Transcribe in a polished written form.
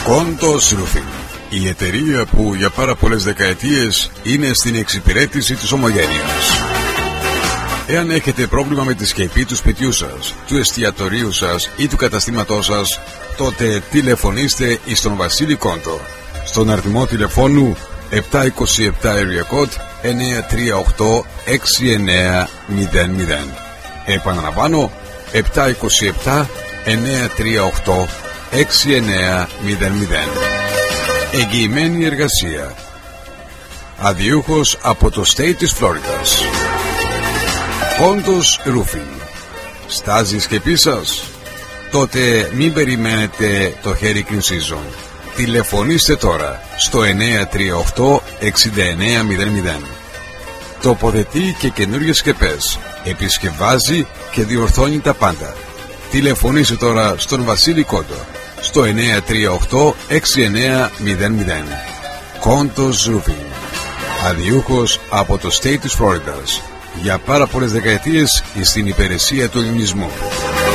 Κόντος Roofing, η εταιρεία που για πάρα πολλές δεκαετίες είναι στην εξυπηρέτηση της ομογένειας. Εάν έχετε πρόβλημα με τη σκεπή του σπιτιού σας, του εστιατορίου σας ή του καταστήματός σας, τότε τηλεφωνήστε στον Βασίλη Κόντο στον αριθμό τηλεφώνου 727 area code 938 6900. Επαναλαμβάνω, 727 938 6900. Εγγυημένη εργασία. Αδιούχος από το state της Φλόριδας. Κόντος Roofing. Στάζει η σκεπή σας? Τότε μην περιμένετε το hurricane season. Τηλεφωνήστε τώρα στο 938 6900. Τοποθετεί και καινούριες σκεπές, επισκευάζει και διορθώνει τα πάντα. Τηλεφωνήστε τώρα στον Βασίλη Κόντο στο 938 6900. Κόντος Roofing. Αδιούχος από το state της Φλόριδας. Για πάρα πολλές δεκαετίες στην υπηρεσία του ελληνισμού.